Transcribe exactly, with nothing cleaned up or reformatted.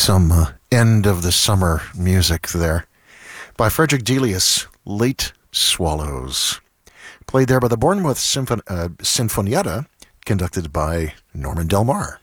Some uh, end of the summer music there by Frederick Delius, Late Swallows. Played there by the Bournemouth Symphon- uh, Sinfonietta, conducted by Norman Del Mar.